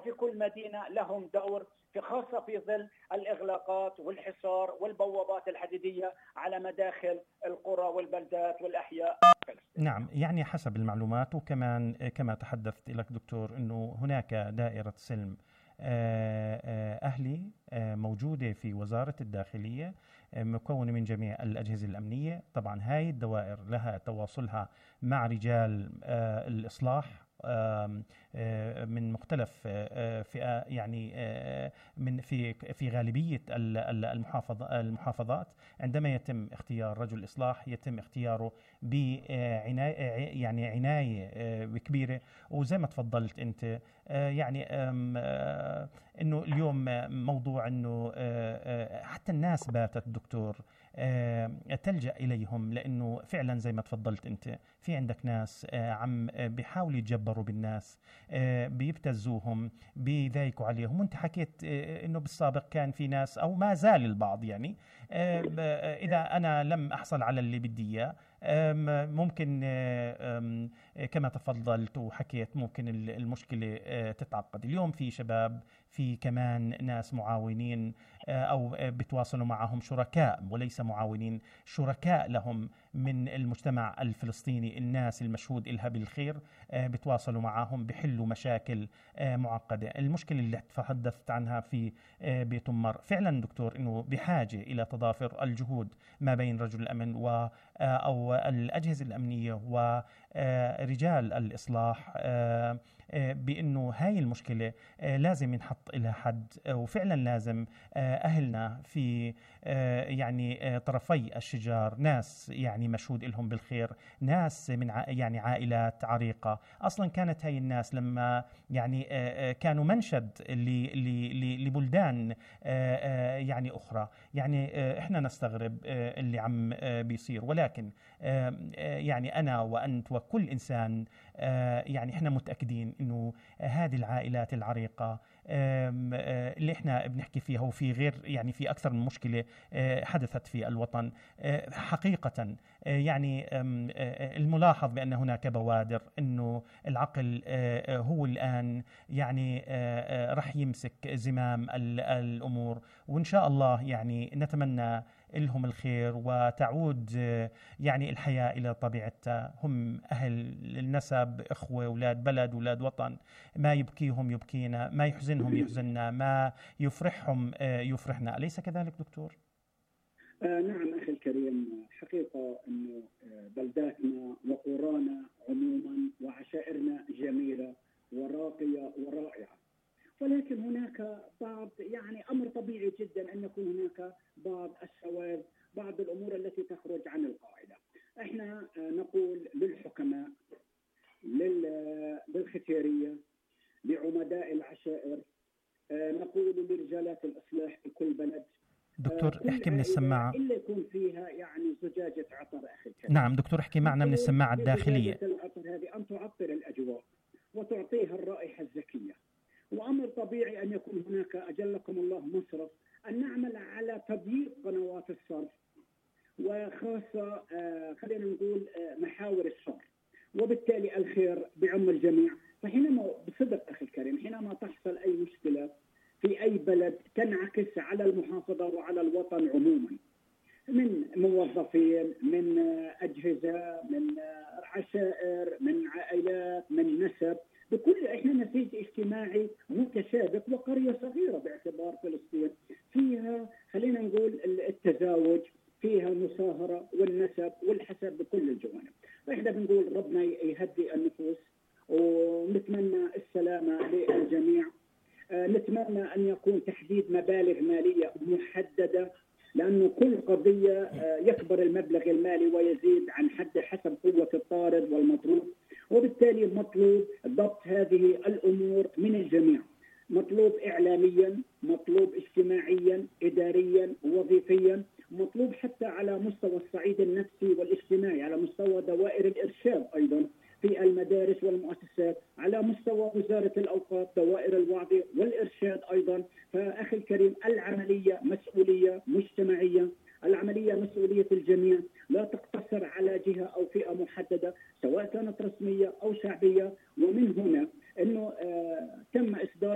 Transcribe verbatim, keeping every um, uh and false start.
وفي كل مدينة لهم دور، في خاصة في ظل الإغلاقات والحصار والبوابات الحديدية على مداخل القرى والبلدات والأحياء. نعم، يعني حسب المعلومات، وكمان كما تحدثت لك دكتور أنه هناك دائرة سلم أهلي موجودة في وزارة الداخلية مكونة من جميع الأجهزة الأمنية. طبعا هاي الدوائر لها تواصلها مع رجال الإصلاح من مختلف فئة، يعني من في في غالبية المحافظات. عندما يتم اختيار رجل إصلاح يتم اختياره بعناية، يعني عناية كبيرة. وزي ما تفضلت أنت يعني إنه اليوم موضوع إنه حتى الناس باتت دكتور تلجأ إليهم، لأنه فعلا زي ما تفضلت أنت في عندك ناس عم بيحاولوا يتجبروا بالناس، بيبتزوهم، بيضايقوا عليهم. وانت حكيت إنه بالسابق كان في ناس أو ما زال البعض يعني إذا أنا لم أحصل على اللي بدي إياه ممكن كما تفضلت وحكيت ممكن المشكلة تتعقد. اليوم في شباب، في كمان ناس معاونين أو بتواصلوا معهم شركاء وليس معاونين، شركاء لهم من المجتمع الفلسطيني، الناس المشهود إلها بالخير بتواصلوا معهم بحلوا مشاكل معقدة. المشكلة اللي تحدثت عنها في بيت أمر فعلا دكتور إنه بحاجة إلى تضافر الجهود ما بين رجل الأمن و أو الأجهزة الأمنية ورجال الإصلاح، بأنه هاي المشكلة لازم ينحط إلى حد، وفعلا لازم أهلنا في يعني طرفي الشجار ناس يعني مشهود لهم بالخير، ناس من يعني عائلات عريقة. أصلا كانت هاي الناس لما يعني كانوا منشد لبلدان يعني أخرى. يعني إحنا نستغرب اللي عم بيصير، ولكن يعني أنا وأنت وكل إنسان يعني إحنا متأكدين إنه هذه العائلات العريقة اللي إحنا بنحكي فيها، وفي غير يعني في أكثر من مشكلة حدثت في الوطن حقيقة، يعني الملاحظ بأن هناك بوادر إنه العقل هو الآن يعني رح يمسك زمام الأمور، وإن شاء الله يعني نتمنى لهم الخير وتعود يعني الحياة إلى طبيعتها. هم أهل النسب، إخوة، أولاد بلد، أولاد وطن، ما يبكيهم يبكينا، ما يحزنهم يحزننا، ما يفرحهم يفرحنا. أليس كذلك دكتور؟ آه نعم أخي الكريم، حقيقة أنه بلداتنا وقرانا عموما وعشائرنا جميلة وراقية ورائعة، ولكن هناك بعض يعني أمر طبيعي جدا أن يكون هناك بعض الشواذ، بعض الأمور التي تخرج عن القاعدة. احنا نقول للحكماء، للختيارية، لعمداء العشائر، نقول لرجالات الإصلاح في كل بلد دكتور احكي من السماعة إلا يكون فيها يعني زجاجة عطر أخي الكريم. نعم دكتور احكي معنا من السماعة الداخلية. زجاجة العطر هذه أن تعطر الأجواء وتعطيها الرائحة الزكية، وأمر طبيعي أن يكون هناك أجلكم الله مصرف، أن نعمل على تضييق قنوات الصرف، وخاصة آه خلينا نقول آه محاور الصرف، وبالتالي الخير بعم الجميع. فحينما بصدق أخي الكريم حينما تحصل أي مشكلة في أي بلد تنعكس على المحافظة وعلى الوطن عموما، من موظفين، من أجهزة، من عشائر، من عائلات، من نسب، بكل احنا نسيج اجتماعي متشابك، وقرية صغيرة باعتبار فلسطين فيها خلينا نقول التزاوج، فيها المصاهرة والنسب والحسب بكل الجوانب. فاحنا بنقول ربنا يهدي النفوس ونتمنى السلامة للجميع. آه نتمنى أن يكون تحديد مبالغ مالية محددة، لأنه كل قضية آه يكبر المبلغ المالي ويزيد عن حد حسب قوة الطارد والمطلوب، وبالتالي مطلوب ضبط هذه الأمور من الجميع، مطلوب إعلاميا، مطلوب اجتماعيا، إداريا، وظيفيا، مطلوب حتى على مستوى الصعيد النفسي والاجتماعي، على مستوى دوائر الإرشاد أيضا في المدارس والمؤسسات، على مستوى وزارة الأوقاف دوائر الوعظ والإرشاد أيضا. فأخي الكريم العملية مسؤولية مجتمعية، العملية مسؤولية الجميع، لا تقتصر على جهة أو فئة محددة،